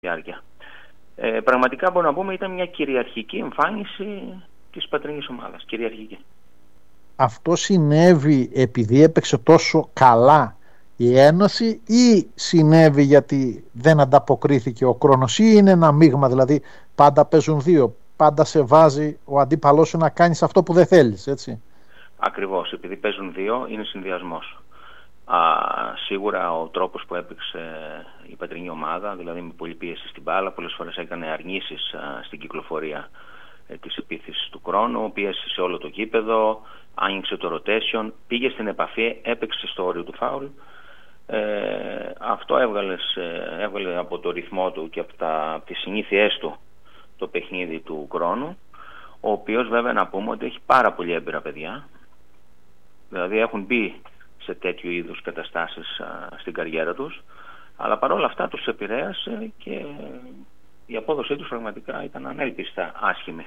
διάρκεια. Πραγματικά μπορούμε να πούμε ήταν μια κυριαρχική εμφάνιση της πατρινής ομάδας. Κυριαρχική. Αυτό συνέβη επειδή έπαιξε τόσο καλά η Ένωση ή συνέβη γιατί δεν ανταποκρίθηκε ο Κρόνος, ή είναι ένα μείγμα, δηλαδή πάντα παίζουν δύο, πάντα σε βάζει ο αντίπαλός σου να κάνεις αυτό που δεν θέλεις, έτσι? Ακριβώς, επειδή παίζουν δύο είναι συνδυασμός. Σίγουρα ο τρόπος που έπαιξε η πατρινή ομάδα, δηλαδή με πολλή πίεση στην μπάλα, πολλές φορές έκανε αρνήσεις στην κυκλοφορία της επίθεσης του Κρόνου, πίεση σε όλο το γήπεδο, άνοιξε το rotation, πήγε στην επαφή, έπαιξε στο όριο του φάουλ. Αυτό έβγαλε από το ρυθμό του και από τις συνήθειές του το παιχνίδι του Κρόνου, ο οποίος βέβαια να πούμε ότι έχει πάρα πολύ έμπειρα παιδιά, δηλαδή έχουν μπει σε τέτοιου είδους καταστάσεις στην καριέρα τους, αλλά παρόλα αυτά τους επηρέασε και η απόδοσή τους πραγματικά ήταν ανέλπιστα άσχημη.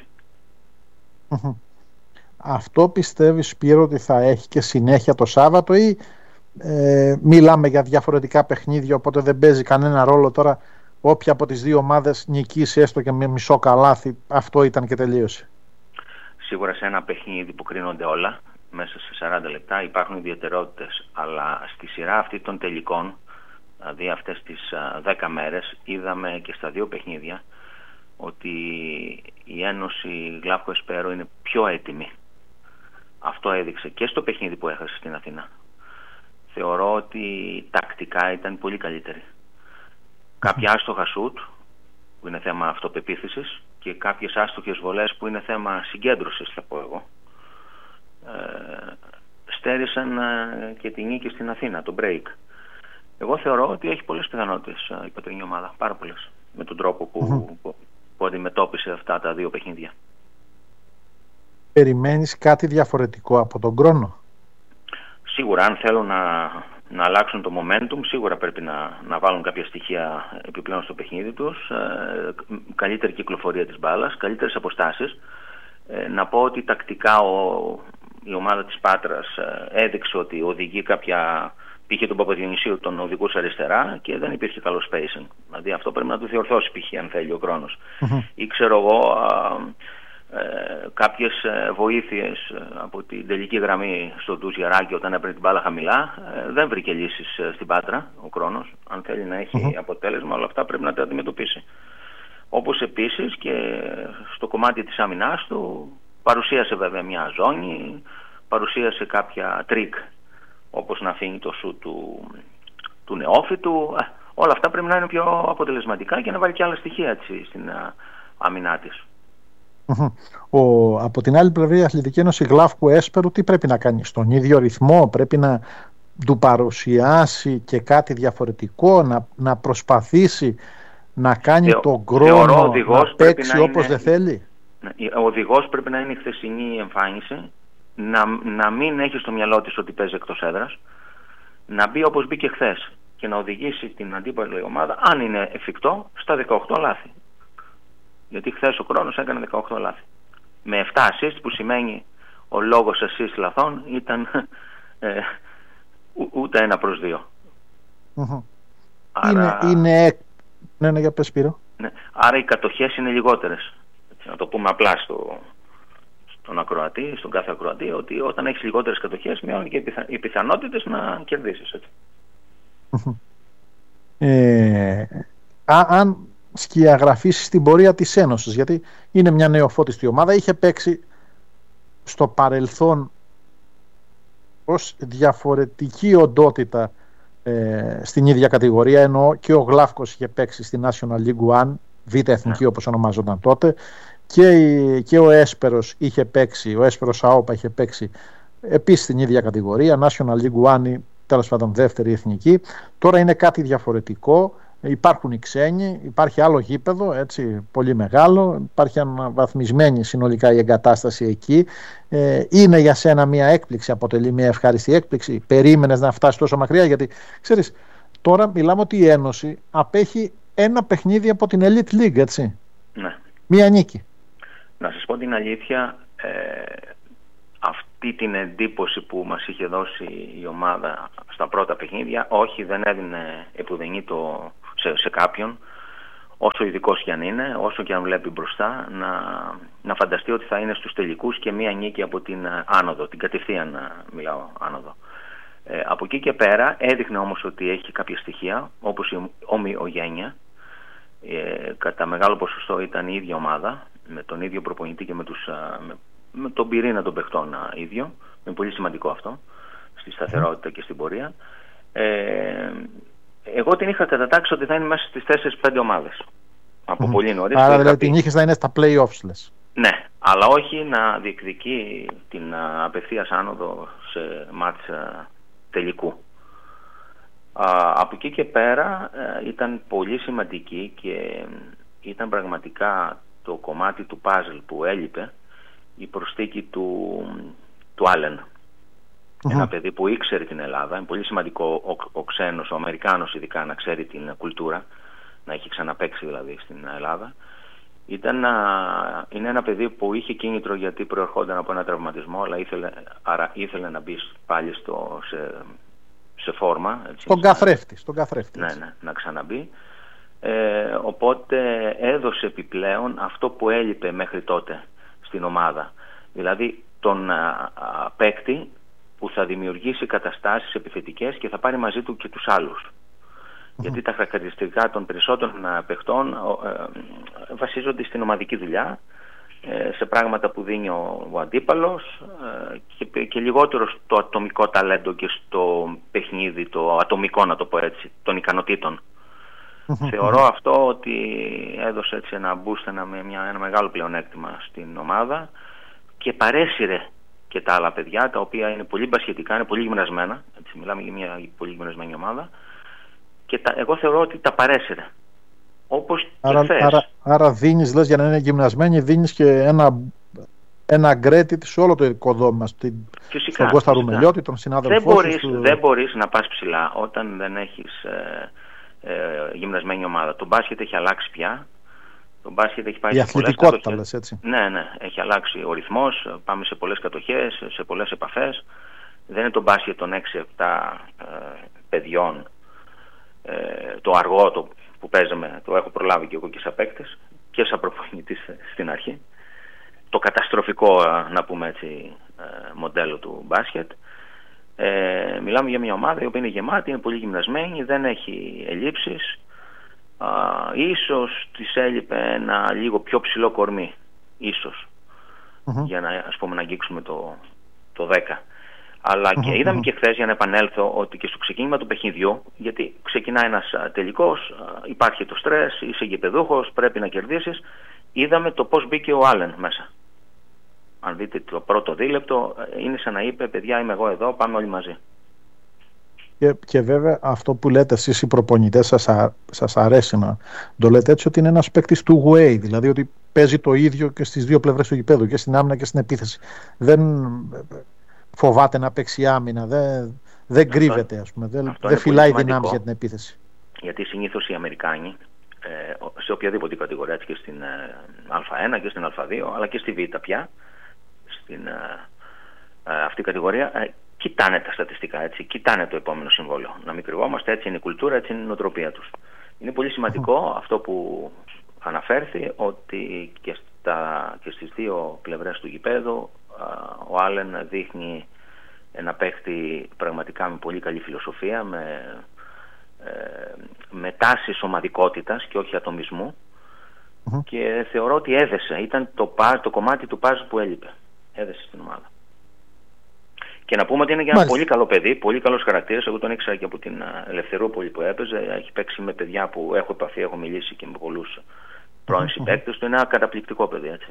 Αυτό πιστεύεις, Σπύρο, ότι θα έχει και συνέχεια το Σάββατο, ή μιλάμε για διαφορετικά παιχνίδια, οπότε δεν παίζει κανένα ρόλο τώρα όποια από τις δύο ομάδες νικήσει έστω και με μισό καλάθι, αυτό ήταν και τελείωσε? Σίγουρα σε ένα παιχνίδι που κρίνονται όλα μέσα σε 40 λεπτά υπάρχουν ιδιαιτερότητες, αλλά στη σειρά αυτή των τελικών, δηλαδή αυτές τις 10 μέρες, είδαμε και στα δύο παιχνίδια ότι η Ένωση Γλαύκο Εσπέρου είναι πιο έτοιμη. Αυτό έδειξε και στο παιχνίδι που έχασε στην Αθήνα. Θεωρώ ότι τακτικά ήταν πολύ καλύτερη. Κάποια άστοχα σουτ που είναι θέμα αυτοπεποίθησης και κάποιες άστοχες βολές που είναι θέμα συγκέντρωσης, θα πω εγώ, στέρισαν και τη νίκη στην Αθήνα, το break. Εγώ θεωρώ ότι έχει πολλές πιθανότητες η πατρινή ομάδα, πάρα πολλές, με τον τρόπο που αντιμετώπισε αυτά τα δύο παιχνίδια. Περιμένεις κάτι διαφορετικό από τον Κρόνο? Σίγουρα, αν θέλουν να αλλάξουν το momentum, σίγουρα πρέπει να βάλουν κάποια στοιχεία επιπλέον στο παιχνίδι τους, καλύτερη κυκλοφορία της μπάλας, καλύτερες αποστάσεις. Να πω ότι τακτικά η ομάδα της Πάτρας έδειξε ότι οδηγεί πήγε τον Παπαδιονυσίου, τον οδηγούσε αριστερά και δεν υπήρχε καλό spacing. Δηλαδή αυτό πρέπει να το διορθώσει π.χ. αν θέλει ο Κρόνος. Ή ξέρω εγώ κάποιες βοήθειες από την τελική γραμμή στο Ντουζιαράκι όταν έπαιρνε την μπάλα χαμηλά, δεν βρήκε λύσεις στην Πάτρα ο Κρόνος. Αν θέλει να έχει αποτέλεσμα, όλα αυτά πρέπει να τα αντιμετωπίσει. Όπως επίσης και στο κομμάτι της άμυνάς του παρουσίασε βέβαια μια ζώνη, παρουσίασε κάποια τρίκ, όπως να αφήνει το σου του νεόφυτου. Όλα αυτά πρέπει να είναι πιο αποτελεσματικά και να βάλει και άλλα στοιχεία έτσι, στην άμυνά της. Από την άλλη πλευρά, η Αθλητική Ένωση Γλαύκου Έσπερου τι πρέπει να κάνει? Στον ίδιο ρυθμό πρέπει να του παρουσιάσει και κάτι διαφορετικό, να προσπαθήσει να κάνει τον Κρόνο να παίξει όπως δεν θέλει? Ο οδηγός πρέπει να είναι η χθεσινή εμφάνιση, να μην έχει στο μυαλό της ότι παίζει εκτός έδρας, να μπει όπως μπήκε χθες και να οδηγήσει την αντίπαλη ομάδα, αν είναι εφικτό, στα 18 λάθη. Γιατί χθες ο Κρόνος έκανε 18 λάθη. Με 7 assist, που σημαίνει ο λόγος assist λαθών ήταν ούτε 1/2. Άρα, ναι, για πες, Σπύρο. Ναι, άρα οι κατοχές είναι λιγότερες. Να το πούμε απλά στον κάθε ακροατή, ότι όταν έχεις λιγότερες κατοχές μειώνει και οι πιθανότητες να κερδίσεις. Έτσι. Αν σκιαγραφίσεις την πορεία της Ένωσης, γιατί είναι μια νεοφώτιστη ομάδα, είχε παίξει στο παρελθόν ως διαφορετική οντότητα στην ίδια κατηγορία, ενώ και ο Γλαύκος είχε παίξει στη National League One, Β' Εθνική όπως ονομάζονταν τότε, και ο Έσπερος είχε παίξει, ο Έσπερος ΑΟΠΑ είχε παίξει επίσης στην ίδια κατηγορία, National League One, τέλος πάντων δεύτερη εθνική. Τώρα είναι κάτι διαφορετικό. Υπάρχουν οι ξένοι, υπάρχει άλλο γήπεδο, έτσι, πολύ μεγάλο, υπάρχει αναβαθμισμένη συνολικά η εγκατάσταση εκεί. Είναι για σένα μια έκπληξη, αποτελεί μια ευχάριστη έκπληξη? Περίμενες να φτάσει τόσο μακριά? Γιατί ξέρεις, τώρα μιλάμε ότι η Ένωση απέχει ένα παιχνίδι από την Elite League, έτσι. Ναι. Μια νίκη. Να σας πω την αλήθεια, αυτή την εντύπωση που μας είχε δώσει η ομάδα στα πρώτα παιχνίδια, όχι, δεν έδινε επουδενή σε κάποιον όσο ειδικός κι αν είναι, όσο κι αν βλέπει μπροστά, να φανταστεί ότι θα είναι στους τελικούς και μία νίκη από την άνοδο, την κατευθείαν μιλάω άνοδο. Από εκεί και πέρα έδειχνε όμως ότι έχει κάποια στοιχεία, όπως η ομοιογένεια. Κατά μεγάλο ποσοστό ήταν η ίδια ομάδα, με τον ίδιο προπονητή και με τον πυρήνα των παιχτών ίδιο. Είναι πολύ σημαντικό αυτό, στη σταθερότητα και στην πορεία. Εγώ την είχα κατατάξει ότι θα είναι μέσα στις 4-5 ομάδες. Από πολύ νωρίς. Άρα δηλαδή την είχες να είναι στα play-offs, λες. Ναι, αλλά όχι να διεκδικεί την απευθείας άνοδο σε μάτς τελικού. Από εκεί και πέρα ήταν πολύ σημαντική και ήταν πραγματικά το κομμάτι του puzzle που έλειπε, η προσθήκη του Άλεν. Ένα παιδί που ήξερε την Ελλάδα. Είναι πολύ σημαντικό ο ξένος, ο Αμερικάνος ειδικά, να ξέρει την κουλτούρα, να έχει ξαναπαίξει δηλαδή στην Ελλάδα. Είναι ένα παιδί που είχε κίνητρο γιατί προερχόταν από ένα τραυματισμό, αλλά ήθελε να μπει πάλι σε φόρμα. Στον καθρέφτη. Ναι, να ξαναμπεί. Οπότε έδωσε επιπλέον αυτό που έλειπε μέχρι τότε στην ομάδα. Δηλαδή τον παίκτη που θα δημιουργήσει καταστάσεις επιθετικές και θα πάρει μαζί του και τους άλλους. Γιατί τα χαρακτηριστικά των περισσότερων παιχτών βασίζονται στην ομαδική δουλειά, σε πράγματα που δίνει ο αντίπαλος και λιγότερο στο ατομικό ταλέντο και στο παιχνίδι, το ατομικό, να το πω έτσι, των ικανοτήτων. Θεωρώ αυτό ότι έδωσε έτσι ένα boost, ένα μεγάλο πλεονέκτημα στην ομάδα και παρέσυρε και τα άλλα παιδιά, τα οποία είναι πολύ μπασχετικά, είναι πολύ γυμνασμένα. Έτσι, μιλάμε για μια πολύ γυμνασμένη ομάδα. Και εγώ θεωρώ ότι τα παρέσυρε. Όπως άρα δίνεις, λες, για να είναι γυμνασμένοι, δίνεις και ένα credit σε όλο το οικοδόμημα, στον Κώστα Ρουμελιώτη, τον συνάδελφό σου. Δεν μπορείς να πας ψηλά όταν δεν έχεις γυμνασμένη ομάδα. Το μπάσκετ έχει αλλάξει πια. Το μπάσκετ έχει πάει η αθλητικότητα, λες, έτσι. Ναι, έχει αλλάξει ο ρυθμός. Πάμε σε πολλές κατοχές, σε πολλές επαφές. Δεν είναι το μπάσκετ των 6-7 παιδιών. Το αργό που παίζαμε, το έχω προλάβει και εγώ και σαν παίκτες και σαν προπονητής στην αρχή. Το καταστροφικό, να πούμε έτσι, μοντέλο του μπάσκετ. Μιλάμε για μια ομάδα η οποία είναι γεμάτη, είναι πολύ γυμνασμένη, δεν έχει ελλείψεις. Ίσως της έλειπε ένα λίγο πιο ψηλό κορμί, ίσως, για να, ας πούμε, να αγγίξουμε το 10. Αλλά και είδαμε και χθες, για να επανέλθω, ότι και στο ξεκίνημα του παιχνιδιού, γιατί ξεκινάει ένας τελικός, υπάρχει το στρες, είσαι γηπεδούχος, πρέπει να κερδίσεις. Είδαμε το πώς μπήκε ο Άλεν μέσα. Αν δείτε το πρώτο δίλεπτο, είναι σαν να είπε: παιδιά, είμαι εγώ εδώ, πάμε όλοι μαζί. Και βέβαια αυτό που λέτε εσείς οι προπονητές, σας αρέσει να το λέτε έτσι, ότι είναι ένας παίκτης του way, δηλαδή ότι παίζει το ίδιο και στις δύο πλευρές του γηπέδου, και στην άμυνα και στην επίθεση. Δεν φοβάται να παίξει άμυνα, δεν κρύβεται, ας πούμε, δεν φυλάει δυνάμεις για την επίθεση. Γιατί συνήθως οι Αμερικάνοι, σε οποιαδήποτε κατηγορία, και στην Α1 και στην Α2, αλλά και στη Β πια, στην αυτή κατηγορία, κοιτάνε τα στατιστικά, έτσι, κοιτάνε το επόμενο συμβόλαιο. Να μην κρυβόμαστε, έτσι είναι η κουλτούρα, έτσι είναι η νοοτροπία τους. Είναι πολύ σημαντικό αυτό που αναφέρθη, ότι και στις δύο πλευρές του γηπέδου ο Άλεν δείχνει ένα παίχτη πραγματικά με πολύ καλή φιλοσοφία, με τάσεις ομαδικότητας και όχι ατομισμού, και θεωρώ ότι έδεσε, ήταν το κομμάτι του πάζ που έλειπε, έδεσε στην ομάδα. Και να πούμε ότι είναι για ένα πολύ καλό παιδί, πολύ καλός χαρακτήρας. Εγώ τον ήξερα και από την Ελευθερούπολη που έπαιζε. Έχει παίξει με παιδιά που έχω επαφή, έχω μιλήσει και με πολλούς πρώην συμπαίκτες του. Είναι ένα καταπληκτικό παιδί, έτσι.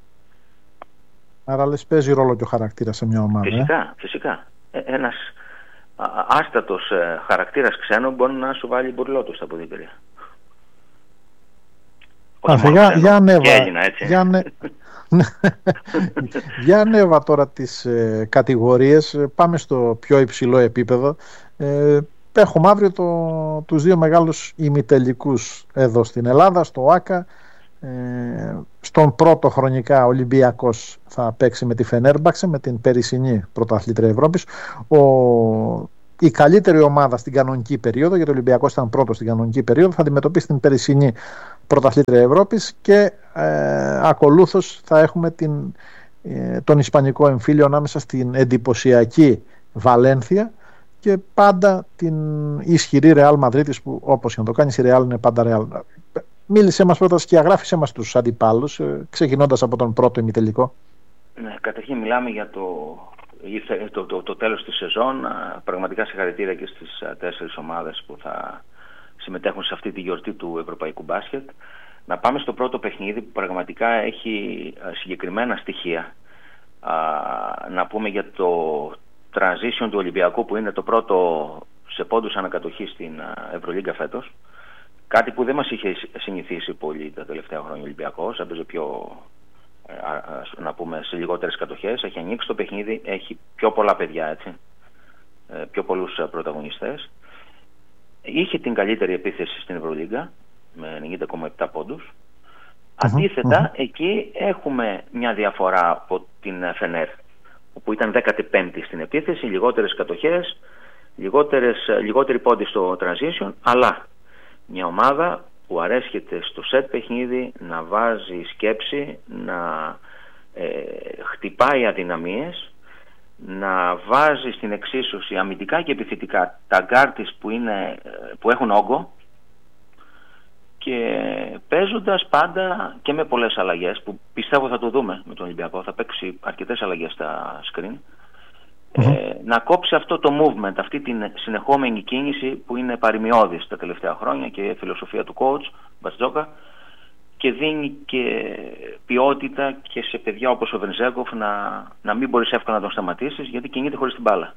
Άρα λες παίζει ρόλο και ο χαρακτήρας σε μια ομάδα. Φυσικά. Ένας άστατος χαρακτήρας ξένο μπορεί να σου βάλει μπουρλότο στα ποδητήρια. Για ανέβα τώρα τις κατηγορίες, πάμε στο πιο υψηλό επίπεδο. Έχουμε αύριο τους δύο μεγάλους ημιτελικούς εδώ στην Ελλάδα, στο ΆΚΑ. Στον πρώτο χρονικά Ολυμπιακός θα παίξει με τη Φενέρμπαξε, με την περσινή πρωταθλήτρια Ευρώπης. η καλύτερη ομάδα στην κανονική περίοδο, γιατί ο Ολυμπιακός ήταν πρώτος στην κανονική περίοδο, θα αντιμετωπίσει την περσινή πρωταθλήτρια Ευρώπης και ακολούθως θα έχουμε τον ισπανικό εμφύλιο ανάμεσα στην εντυπωσιακή Βαλένθια και πάντα την ισχυρή Ρεάλ Μαδρίτης, που όπως και να το κάνεις η Ρεάλ είναι πάντα Ρεάλ. Μίλησέ μας πρώτα και αγράφησέ μας τους αντιπάλους, ξεκινώντας από τον πρώτο ημιτελικό. Ναι, καταρχήν μιλάμε για το τέλος της σεζόν. Πραγματικά συγχαρητήρια και στις 4 ομάδες που θα συμμετέχουν σε αυτή τη γιορτή του ευρωπαϊκού μπάσκετ. Να πάμε στο πρώτο παιχνίδι που πραγματικά έχει συγκεκριμένα στοιχεία. Να πούμε για το transition του Ολυμπιακού, που είναι το πρώτο σε πόντους ανακατοχή στην Ευρωλίγκα φέτος. Κάτι που δεν μας είχε συνηθίσει πολύ τα τελευταία χρόνια ο Ολυμπιακός. Έπαιζε πιο, να πούμε, σε λιγότερες κατοχές. Έχει ανοίξει το παιχνίδι, έχει πιο πολλά παιδιά, έτσι, πιο πολλούς πρωταγωνιστές. Είχε την καλύτερη επίθεση στην Ευρωλίγκα με 90,7 πόντους. Αντίθετα, εκεί έχουμε μια διαφορά από την Φενέρ, όπου ήταν 15η στην επίθεση, λιγότερες κατοχές, λιγότεροι πόντοι στο transition, αλλά μια ομάδα που αρέσκεται στο σετ παιχνίδι να βάζει σκέψη, να χτυπάει αδυναμίες, να βάζει στην εξίσωση αμυντικά και επιθετικά τα γκάρτις που έχουν όγκο, και παίζοντας πάντα και με πολλές αλλαγές, που πιστεύω θα το δούμε με τον Ολυμπιακό, θα παίξει αρκετές αλλαγές στα screen, να κόψει αυτό το movement, αυτή την συνεχόμενη κίνηση που είναι παρημιώδης τα τελευταία χρόνια και η φιλοσοφία του coach Μπατζόκα, και δίνει και ποιότητα και σε παιδιά όπως ο Βενζέγκοφ να μην μπορείς εύκολα να τον σταματήσεις, γιατί κινείται χωρίς την μπάλα.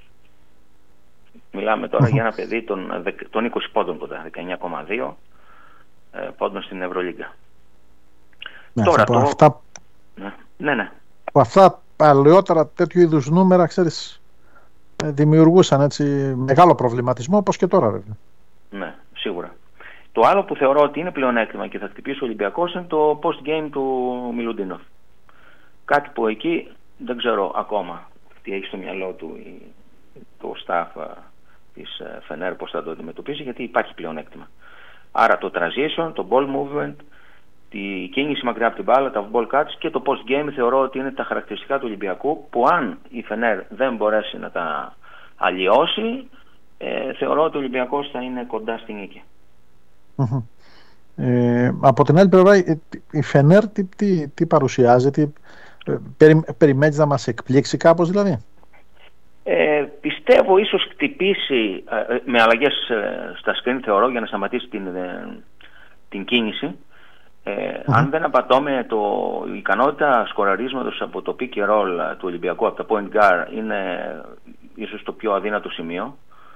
Μιλάμε τώρα για ένα παιδί των 20 πόντων κοντά, 19,2 πόντων στην Ευρωλίγκα. Ναι, τώρα αυτά... Ναι. Αυτά παλαιότερα τέτοιου είδους νούμερα, ξέρεις, δημιουργούσαν έτσι μεγάλο προβληματισμό, όπως και τώρα βέβαια. Ναι, σίγουρα. Το άλλο που θεωρώ ότι είναι πλεονέκτημα και θα χτυπήσει ο Ολυμπιακός είναι το post-game του Μιλουντίνοφ. Κάτι που εκεί δεν ξέρω ακόμα τι έχει στο μυαλό του το staff της Φενέρ, πώς θα το αντιμετωπίσει, γιατί υπάρχει πλεονέκτημα. Άρα το transition, το ball movement, τη κίνηση μακριά από την μπάλα, τα ball cuts και το post-game θεωρώ ότι είναι τα χαρακτηριστικά του Ολυμπιακού, που αν η Φενέρ δεν μπορέσει να τα αλλοιώσει, θεωρώ ότι ο Ολυμπιακός θα είναι κοντά στη νίκη. Από την άλλη πλευρά, η Φενέρ τι παρουσιάζει, περιμένεις να μας εκπλήξει κάπως δηλαδή? Πιστεύω ίσως χτυπήσει με αλλαγές στα screen, θεωρώ, για να σταματήσει την κίνηση. Αν δεν απατώμε, η ικανότητα σκοραρίσματος από το pick and roll του Ολυμπιακού, από τα point guard, είναι ίσως το πιο αδύνατο σημείο.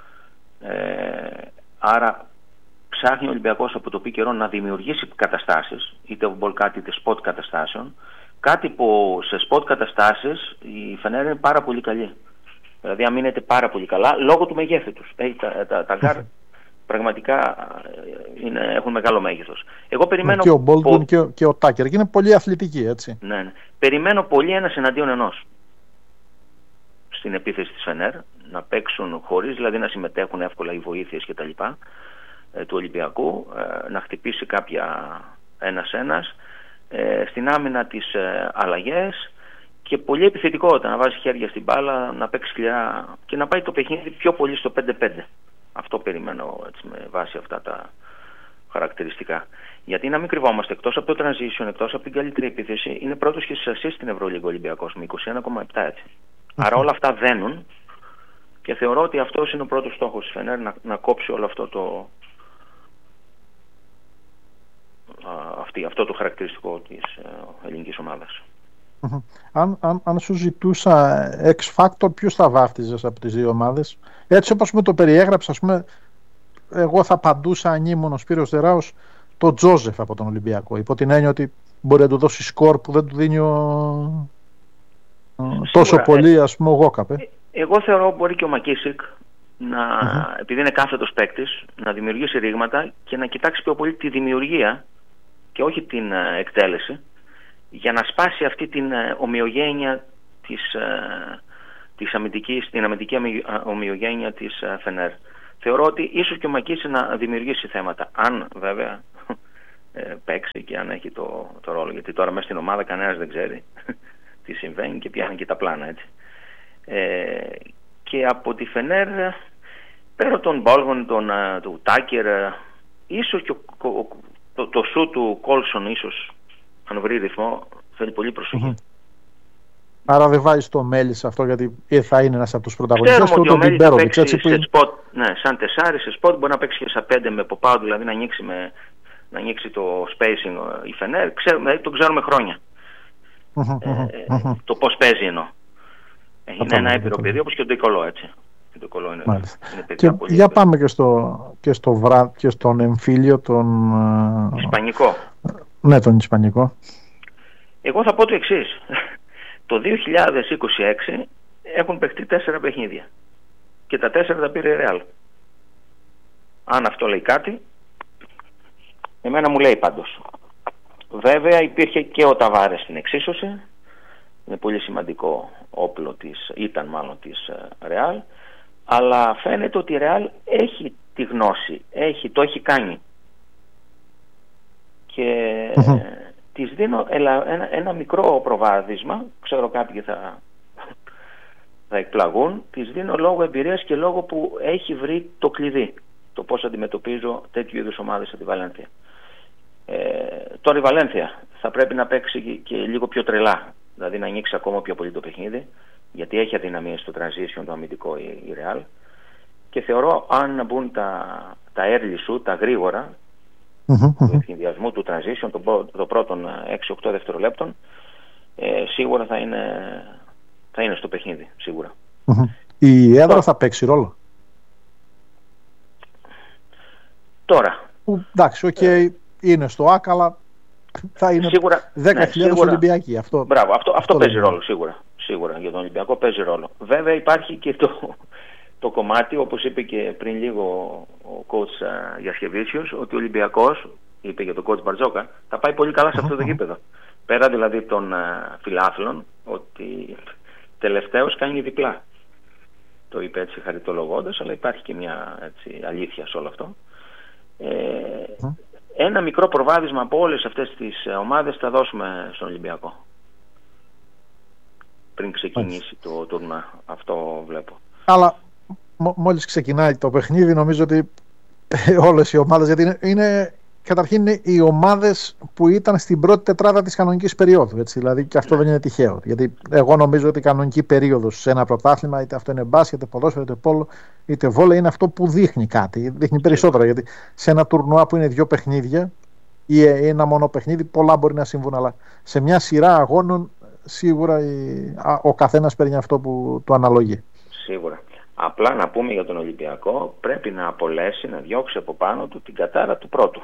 Άρα ψάχνει ο Ολυμπιακός από το pick and roll να δημιουργήσει καταστάσεις, είτε από ball cut είτε spot καταστάσεων. Κάτι που σε spot καταστάσεις η Φενέρ είναι πάρα πολύ καλή. Δηλαδή αμήνεται πάρα πολύ καλά λόγω του μεγέθη τους. Τα γκάρ πραγματικά έχουν μεγάλο μέγεθος. Εγώ περιμένω και ο Μπόλτουν και ο Τάκερ, και είναι πολύ αθλητικοί, έτσι. Ναι. Περιμένω πολύ ένας εναντίον ενός στην επίθεση της Φενέρ, να παίξουν χωρίς δηλαδή να συμμετέχουν εύκολα οι βοήθειες κτλ. Του Ολυμπιακού, να χτυπήσει κάποια ένας-ένας, στην άμυνα τις αλλαγές, και πολύ επιθετικότητα, να βάζει χέρια στην μπάλα, να παίξει σκληρά και να πάει το παιχνίδι πιο πολύ στο 5-5. Αυτό περιμένω, έτσι, με βάση αυτά τα χαρακτηριστικά. Γιατί να μην κρυβόμαστε, εκτός από το transition, εκτός από την καλύτερη επίθεση, είναι πρώτος και στις assists στην Ευρωλίγκα Ολυμπιακός με 21,7, έτσι. Άρα όλα αυτά δένουν και θεωρώ ότι αυτός είναι ο πρώτος στόχος της Φενέρ, να κόψει όλο αυτό το χαρακτηριστικό της ελληνικής ομάδας. Αν σου ζητούσα X Factor, ποιους θα βάφτιζες από τις δύο ομάδες? Έτσι όπως με το περιέγραψα, ας πούμε, εγώ θα απαντούσα, αν ήμουν ο Σπύρος Τεράος, το Τζόζεφ από τον Ολυμπιακό, υπό την έννοια ότι μπορεί να του δώσει σκορ που δεν του δίνει τόσο πολύ, ας πούμε, ο Γόκαπ. Εγώ θεωρώ μπορεί και ο Μακίσικ επειδή είναι κάθετος παίκτης, να δημιουργήσει ρήγματα και να κοιτάξει πιο πολύ τη δημιουργία και όχι την εκτέλεση, για να σπάσει αυτή την ομοιογένεια την αμυντική ομοιογένεια της Φενέρ. Θεωρώ ότι ίσως και ο Μακίση να δημιουργήσει θέματα, αν βέβαια παίξει και αν έχει το ρόλο, γιατί τώρα μέσα στην ομάδα κανένας δεν ξέρει τι συμβαίνει και ποια είναι και τα πλάνα, έτσι. Και από τη Φενέρ, πέρα των Μπόλγον, του Τάκερ, ίσως και το σου του Κόλσον, ίσως αν βρει ρυθμό, θέλει πολύ προσοχή. Άρα δεν βάζεις το Μέλι σε αυτό, γιατί θα είναι ένας από τους πρωταγωνιστές. Ξέρουμε ότι ο Μέλι θα παίξει σε σποτ, σαν τεσάρι, σε σποτ, μπορεί να παίξει και σαν 5 με Ποπάου, δηλαδή να ανοίξει το spacing η Φενέρ. Το ξέρουμε χρόνια. Το πώς παίζει εννοώ. Είναι ένα έμπειρο παιδί, όπως και ο Ντικολό, έτσι. Είναι και για πάμε και στον εμφύλιο, τον Ισπανικό. Ναι, τον Ισπανικό. Εγώ θα πω το εξής. Το 2026 έχουν παιχτεί 4 παιχνίδια και τα 4 τα πήρε η Ρεάλ. Αν αυτό λέει κάτι, εμένα μου λέει πάντως. Βέβαια υπήρχε και ο Ταβάρες στην εξίσωση, είναι πολύ σημαντικό όπλο ήταν μάλλον της Ρεάλ, αλλά φαίνεται ότι η Ρεάλ έχει τη γνώση, το έχει κάνει και της δίνω ένα μικρό προβάδισμα, ξέρω κάποιοι θα εκπλαγούν, της δίνω λόγω εμπειρίας και λόγω που έχει βρει το κλειδί, το πώς αντιμετωπίζω τέτοιου είδους ομάδες από τη Βαλένθια. Τώρα η Βαλένθια θα πρέπει να παίξει και λίγο πιο τρελά, δηλαδή να ανοίξει ακόμα πιο πολύ το παιχνίδι, γιατί έχει αδυναμίες στο transition το αμυντικό η Real, και θεωρώ αν μπουν τα early shoot, τα γρήγορα του εκχυνδιασμού, του transition των πρώτων 6-8 δευτερολέπτων, σίγουρα θα είναι στο παιχνίδι, σίγουρα. Η έδρα θα παίξει ρόλο τώρα. Εντάξει, είναι στο ΑΚ, αλλά θα είναι σίγουρα 10.000 Ολυμπιακοί. Μπράβο, αυτό παίζει ρόλο σίγουρα για τον Ολυμπιακό παίζει ρόλο. Βέβαια υπάρχει και το κομμάτι, όπως είπε και πριν λίγο ο coach Γιασκεβίτσιος, ότι ο Ολυμπιακός, είπε για τον coach Μπαρτζόκα, θα πάει πολύ καλά σε αυτό το γήπεδο. Πέρα δηλαδή των φιλάθλων, ότι τελευταίος κάνει διπλά. Το είπε έτσι χαριτολογώντας, αλλά υπάρχει και μια αλήθεια σε όλο αυτό. Ένα μικρό προβάδισμα από όλες αυτές τις ομάδες θα δώσουμε στον Ολυμπιακό πριν ξεκινήσει το τουρνά. Αυτό βλέπω. Αλλά μόλις ξεκινάει το παιχνίδι, νομίζω ότι όλες οι ομάδες, γιατί καταρχήν είναι οι ομάδες που ήταν στην πρώτη τετράδα της κανονικής περίοδου, έτσι, δηλαδή, και αυτό δεν είναι τυχαίο, γιατί εγώ νομίζω ότι η κανονική περίοδος σε ένα πρωτάθλημα, είτε αυτό είναι μπάσκετ, είτε ποδόσφαιρο, είτε πόλο, είτε βόλεϊ, είναι αυτό που δείχνει κάτι, δείχνει περισσότερο, γιατί σε ένα τουρνουά που είναι 2 παιχνίδια ή ένα μόνο παιχνίδι, πολλά μπορεί να συμβούν, αλλά σε μια σειρά αγώνων σίγουρα ο καθένας παίρνει αυτό που του αναλογεί. Σίγουρα. Απλά να πούμε για τον Ολυμπιακό, πρέπει να απολέσει, να διώξει από πάνω του την κατάρα του πρώτου.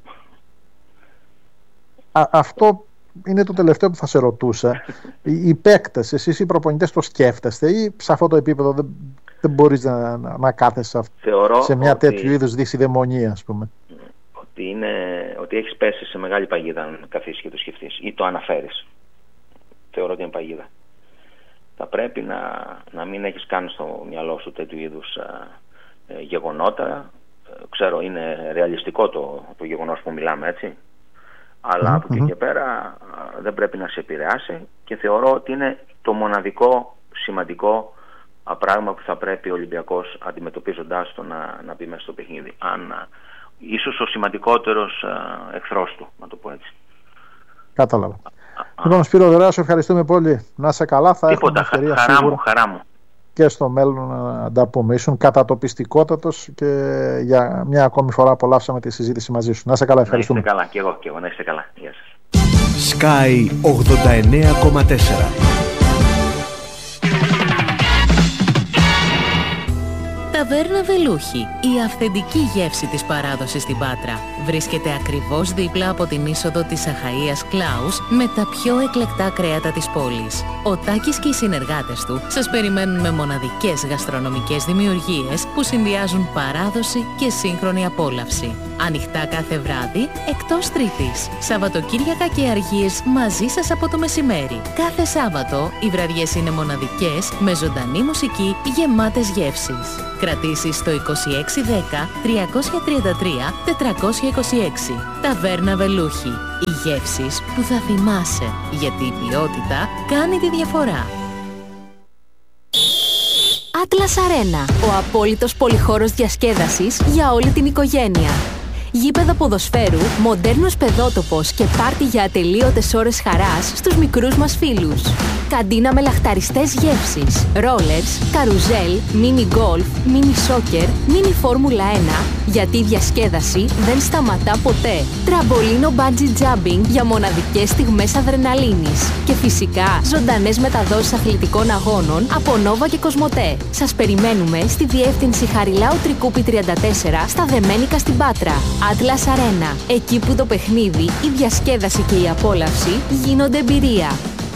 Αυτό είναι το τελευταίο που θα σε ρωτούσα. Οι παίκτες, εσείς οι προπονητές, το σκέφτεστε ή σε αυτό το επίπεδο δεν μπορείς να κάθεσαι σε μια τέτοιου είδους δυσιδαιμονία, ας πούμε? Ότι έχεις πέσει σε μεγάλη παγίδα αν καθίσεις και το σκεφτείς ή το αναφέρεις. Θεωρώ ότι είναι παγίδα. Θα πρέπει να μην έχεις κάνει στο μυαλό σου τέτοιου είδους γεγονότα. Ξέρω, είναι ρεαλιστικό το γεγονός που μιλάμε, έτσι. Αλλά από εκεί και πέρα δεν πρέπει να σε επηρεάσει, και θεωρώ ότι είναι το μοναδικό σημαντικό πράγμα που θα πρέπει ο Ολυμπιακός, αντιμετωπίζοντάς το, να μπει μέσα στο παιχνίδι. Ίσως ο σημαντικότερος εχθρός του, να το πω έτσι. Κατάλαβα. Λοιπόν, Σπύρο Δωρεά, σου ευχαριστούμε πολύ. Να είσαι καλά. Θα έχουμε ευκαιρία χαρά μου. Και στο μέλλον να ανταπομίσουν κατατοπιστικότατος, και για μια ακόμη φορά απολαύσαμε τη συζήτηση μαζί σου. Να είσαι καλά, ευχαριστούμε. Να είστε καλά, και εγώ να είστε καλά. Γεια σας. Sky 89,4. Ταβέρνα Βελούχη, η αυθεντική γεύση της παράδοσης στην Πάτρα. Βρίσκεται ακριβώς δίπλα από την είσοδο της Αχαΐας Κλάους με τα πιο εκλεκτά κρέατα της πόλης. Ο Τάκης και οι συνεργάτες του σας περιμένουν με μοναδικές γαστρονομικές δημιουργίες που συνδυάζουν παράδοση και σύγχρονη απόλαυση. Ανοιχτά κάθε βράδυ, εκτός Τρίτης. Σαββατοκύριακα και αργίες μαζί σας από το μεσημέρι. Κάθε Σάββατο οι βραδιές είναι μοναδικές με ζωντανή μουσική γεμάτες γεύσεις. Κρατήσεις στο 2610 333 426. Ταβέρνα Βελούχη. Οι γεύσεις που θα θυμάσαι, γιατί η ποιότητα κάνει τη διαφορά. Atlas Arena, ο απόλυτος πολυχώρος διασκέδασης για όλη την οικογένεια. Γήπεδο ποδοσφαίρου, μοντέρνος παιδότοπος και πάρτι για ατελείωτες ώρες χαράς στους μικρούς μας φίλους. Καντίνα με λαχταριστές γεύσεις, ρόλερς, καρουζέλ, μίνι γκολφ, μίνι σόκερ, μίνι φόρμουλα 1, γιατί η διασκέδαση δεν σταματά ποτέ. Τραμπολίνο bungee jumping για μοναδικές στιγμές αδρεναλίνης. Και φυσικά ζωντανές μεταδόσεις αθλητικών αγώνων από Nova και Κοσμοτέ. Σας περιμένουμε στη διεύθυνση Χαριλάου Τρικούπη 34 στα Δεμένικα στην Πάτρα. Atlas Arena, εκεί που το παιχνίδι, η διασκέδαση και η απόλαυση γίνονται εμπειρία.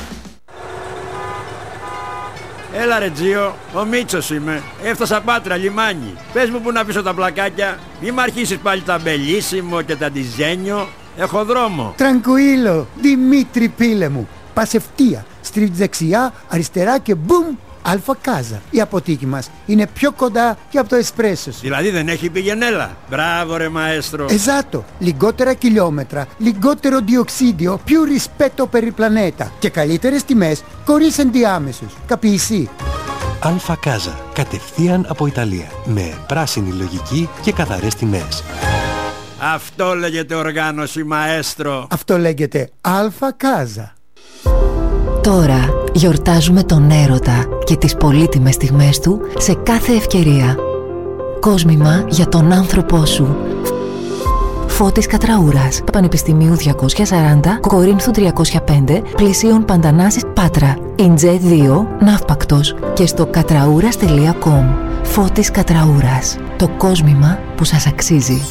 Έλα ρε Τζίο, ο Μίτσος είμαι. Έφτασα Πάτρα, λιμάνι. Πες μου που να πίσω τα πλακάκια. Μη μ' αρχίσεις πάλι τα μπελίσιμο και τα ντιζένιο. Έχω δρόμο. Τρανκουίλο, Δημήτρη πίλε μου. Πας ευθεία, στρίβεις δεξιά, αριστερά και μπουμ, Αλφα Κάζα. Η αποθήκη μας είναι πιο κοντά και από το εσπρέσο σου. Δηλαδή δεν έχει πηγενέλα. Μπράβο ρε μαέστρο. Esatto, λιγότερα χιλιόμετρα, λιγότερο διοξίδιο, più rispetto per il pianeta και καλύτερες τιμές χωρίς ενδιάμεσους. Καπιεισί. Αλφα Κάζα, κατευθείαν από Ιταλία, με πράσινη λογική και καθαρές τιμές. Αυτό λέγεται οργάνωση μαέστρο. Αυτό λέγεται Αλφα Κάζα. Τώρα γιορτάζουμε τον έρωτα και τις πολύτιμες στιγμές του σε κάθε ευκαιρία. Κόσμημα για τον άνθρωπό σου. Φώτης Κατραούρας, Πανεπιστημίου 240, Κορίνθου 305, Πλησίων Παντανάσης, Πάτρα. Ιντζέ 2, Ναύπακτος και στο κατραούρας.com. Φώτης Κατραούρας, το κόσμημα που σας αξίζει.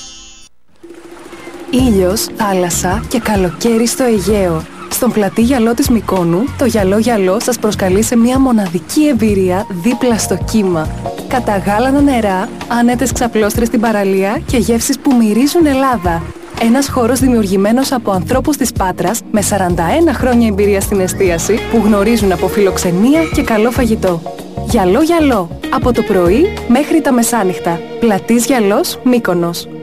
Ήλιος, θάλασσα και καλοκαίρι στο Αιγαίο. Στον πλατή γυαλό της Μυκόνου, το γυαλό σας προσκαλεί σε μια μοναδική εμπειρία δίπλα στο κύμα. Καταγάλανα νερά, άνετες ξαπλώστρες στην παραλία και γεύσεις που μυρίζουν Ελλάδα. Ένας χώρος δημιουργημένος από ανθρώπους της Πάτρας με 41 χρόνια εμπειρία στην εστίαση που γνωρίζουν από φιλοξενία και καλό φαγητό. Γυαλό, από το πρωί μέχρι τα μεσάνυχτα. Πλατής Γυαλός, Μύκονος.